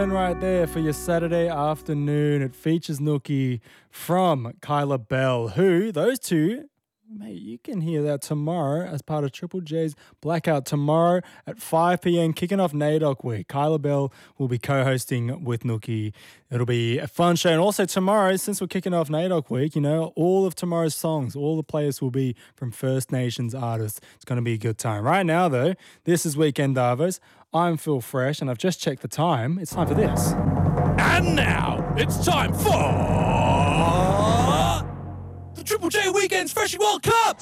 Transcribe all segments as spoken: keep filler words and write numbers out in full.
turn right there for your Saturday afternoon. It features Nookie from Kyla Bell, who, those two, mate, you can hear that tomorrow as part of Triple J's Blackout tomorrow at five p.m. kicking off NAIDOC week. Kyla Bell will be co-hosting with Nookie. It'll be a fun show. And also tomorrow, since we're kicking off NAIDOC week, you know, all of tomorrow's songs, all the players will be from First Nations artists. It's going to be a good time. Right now, though, this is Weekend Davos. I'm Phil Fresh, and I've just checked the time. It's time for this. And now, it's time for the Triple J Weekends Freshie World Cup!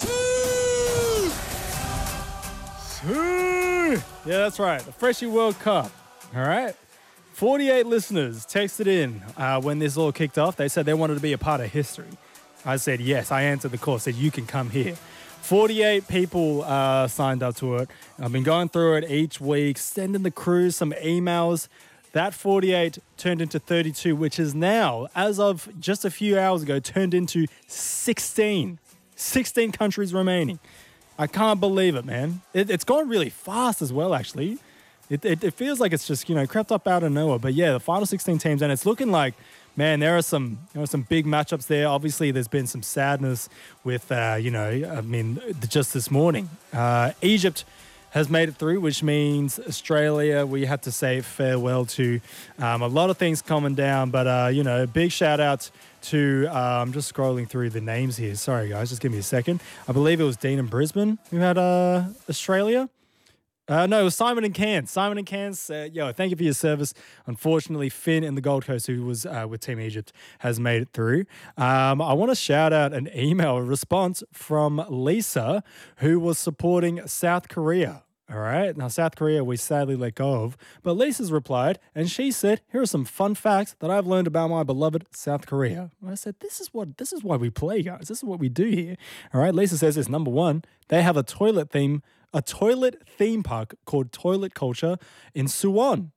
Yeah, that's right. The Freshie World Cup. All right. forty-eight listeners texted in uh, when this all kicked off. They said they wanted to be a part of history. I said yes. I answered the call. Said you can come here. forty-eight people uh, signed up to it. I've been going through it each week, sending the crew some emails. That forty-eight turned into thirty-two, which is now, as of just a few hours ago, turned into sixteen. sixteen countries remaining. I can't believe it, man. It, it's gone really fast as well, actually. It, it it feels like it's just, you know, crept up out of nowhere. But yeah, the final sixteen teams, and it's looking like, man, there are some there are some big matchups there. Obviously, there's been some sadness with, uh, you know, I mean, just this morning. Uh, Egypt has made it through, which means Australia, we had to say farewell to. Um, a lot of things coming down, but, uh, you know, big shout out to, uh, I'm just scrolling through the names here. Sorry, guys, just give me a second. I believe it was Dean and Brisbane who had uh, Australia. Uh, no, it was Simon and Cairns. Simon and Cairns, uh, yo, thank you for your service. Unfortunately, Finn in the Gold Coast, who was uh, with Team Egypt, has made it through. Um, I want to shout out an email a response from Lisa, who was supporting South Korea. All right. Now, South Korea, we sadly let go of. But Lisa's replied, and she said, here are some fun facts that I've learned about my beloved South Korea. And I said, this is what this is why we play, guys. This is what we do here. All right. Lisa says this. Number one, they have a toilet theme, a toilet theme park called Toilet Culture in Suwon.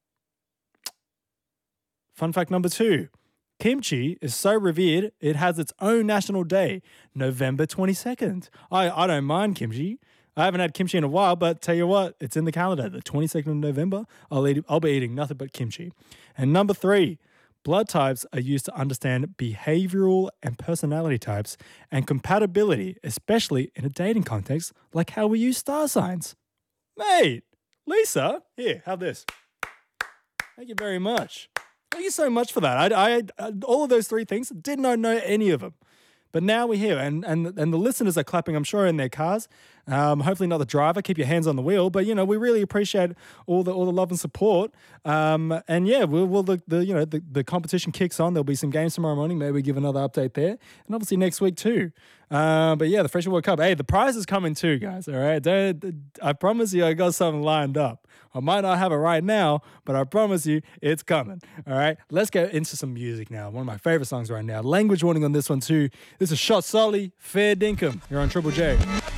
Fun fact number two, kimchi is so revered, it has its own national day, November twenty-second. I, I don't mind kimchi. I haven't had kimchi in a while, but tell you what, it's in the calendar. The twenty-second of November, I'll, eat, I'll be eating nothing but kimchi. And number three, blood types are used to understand behavioral and personality types and compatibility, especially in a dating context, like how we use star signs. Mate, Lisa, here, have this. Thank you very much. Thank you so much for that. I, I, I all of those three things, did not know any of them. But now we're here, and, and, and the listeners are clapping, I'm sure, in their cars. Um, hopefully not the driver. Keep your hands on the wheel. But, you know, we really appreciate all the all the love and support. Um, and, yeah, we'll, we'll the, the, you know, the, the competition kicks on. There'll be some games tomorrow morning. Maybe we give another update there. And obviously next week too. Uh, but, yeah, the Freshie World Cup. Hey, the prize is coming too, guys, all right? Don't, I promise you I got something lined up. I might not have it right now, but I promise you it's coming, all right? Let's get into some music now. One of my favorite songs right now. Language warning on this one too. This is Shot Solly, Fair Dinkum. You're on Triple J.